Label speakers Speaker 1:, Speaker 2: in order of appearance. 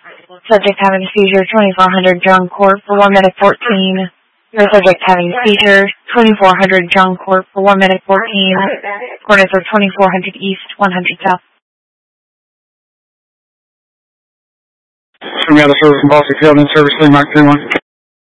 Speaker 1: Subject having seizure, 2400 John Court for 1 minute 14. Your subject having seizure, 2400 John Court for 1 minute 14. Coordinates are 2400 East, 100 South.
Speaker 2: Show me out of service and policy field in service 3 Mark 31.